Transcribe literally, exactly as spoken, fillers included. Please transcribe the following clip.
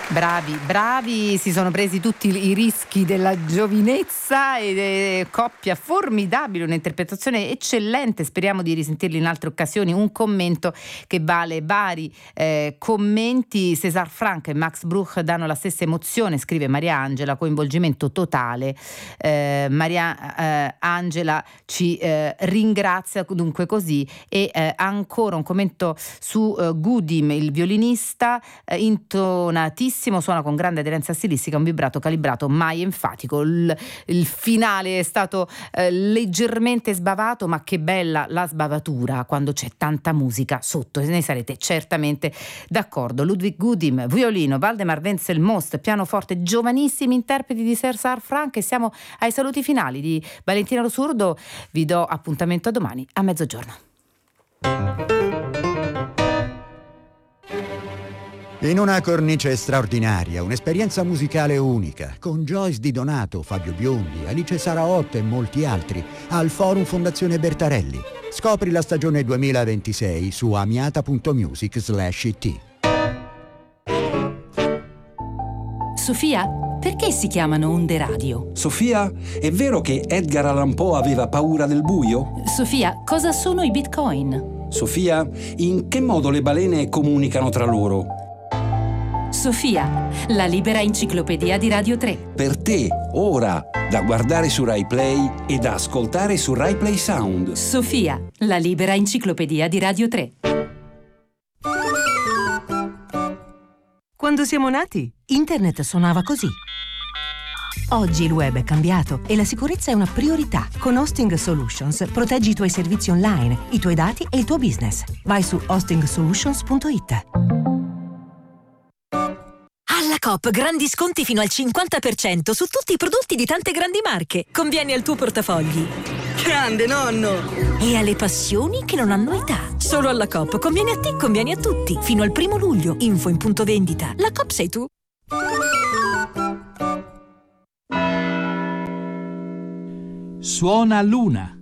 Bravi, bravi, si sono presi tutti i rischi della giovinezza ed è coppia formidabile, un'interpretazione eccellente, speriamo di risentirli in altre occasioni, un commento che vale vari eh, commenti. César Franck e Max Bruch danno la stessa emozione, scrive Maria Angela, coinvolgimento totale. eh, Maria eh, Angela ci eh, ringrazia dunque così e eh, ancora un commento su eh, Gudim, il violinista, eh, intonatissimo, suona con grande aderenza stilistica, un vibrato calibrato mai enfatico. Il, il finale è stato eh, leggermente sbavato, ma che bella la sbavatura quando c'è tanta musica sotto, e ne sarete certamente d'accordo. Ludwig Gudim, violino, Waldemar Wenzel-Most, pianoforte, giovanissimi interpreti di César Franck, e siamo ai saluti finali di Valentina Lo Surdo. Vi do appuntamento a domani a mezzogiorno. In una cornice straordinaria, un'esperienza musicale unica, con Joyce Di Donato, Fabio Biondi, Alice Saraotto e molti altri, al Forum Fondazione Bertarelli. Scopri la stagione duemilaventisei su amiata.music slash it. Sofia, perché si chiamano onde radio? Sofia, è vero che Edgar Allan Poe aveva paura del buio? Sofia, cosa sono i bitcoin? Sofia, in che modo le balene comunicano tra loro? Sofia, la libera enciclopedia di Radio tre. Per te, ora, da guardare su Rai Play e da ascoltare su Rai Play Sound. Sofia, la libera enciclopedia di Radio tre. Quando siamo nati, internet suonava così. Oggi il web è cambiato e la sicurezza è una priorità. Con Hosting Solutions proteggi i tuoi servizi online, i tuoi dati e il tuo business. Vai su hosting solutions punto it. Alla Coop grandi sconti fino al cinquanta per cento su tutti i prodotti di tante grandi marche. Conviene al tuo portafogli. Grande nonno! E alle passioni che non hanno età. Solo alla Coop conviene a te, conviene a tutti. Fino al primo luglio. Info in punto vendita. La Coop sei tu. Suona Luna.